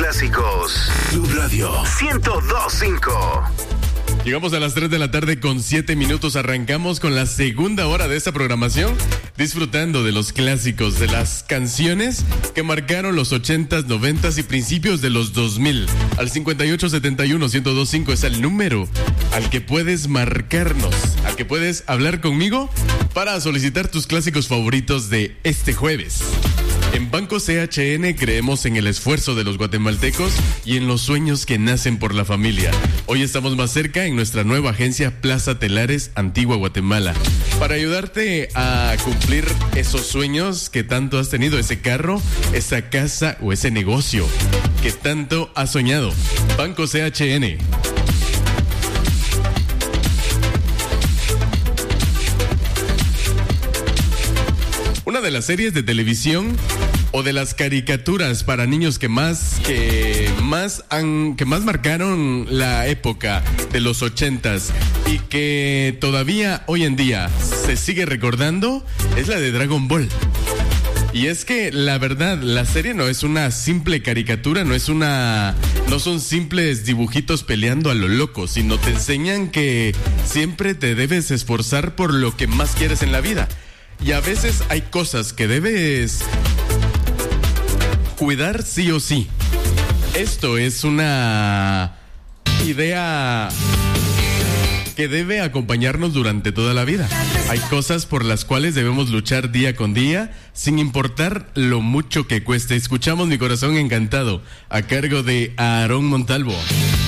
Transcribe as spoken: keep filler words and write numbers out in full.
clásicos. Blue Radio ciento dos punto cinco. Llegamos a las tres de la tarde con siete minutos. Arrancamos con la segunda hora de esta programación, disfrutando de los clásicos, de las canciones que marcaron los ochentas, noventas y principios de los dos mil. Al cincuenta y ocho setenta y uno ciento dos punto cinco es el número al que puedes marcarnos, al que puedes hablar conmigo para solicitar tus clásicos favoritos de este jueves. En Banco C H N creemos en el esfuerzo de los guatemaltecos y en los sueños que nacen por la familia. Hoy estamos más cerca en nuestra nueva agencia Plaza Telares, Antigua Guatemala, para ayudarte a cumplir esos sueños que tanto has tenido, ese carro, esa casa o ese negocio que tanto has soñado. Banco C H N. Una de las series de televisión o de las caricaturas para niños que más que más han que más marcaron la época de los ochentas y que todavía hoy en día se sigue recordando es la de Dragon Ball. Y es que la verdad, la serie no es una simple caricatura, no es una no son simples dibujitos peleando a lo loco, sino te enseñan que siempre te debes esforzar por lo que más quieres en la vida. Y a veces hay cosas que debes cuidar sí o sí. Esto es una idea que debe acompañarnos durante toda la vida. Hay cosas por las cuales debemos luchar día con día, sin importar lo mucho que cueste. Escuchamos Mi Corazón Encantado, a cargo de Aarón Montalvo.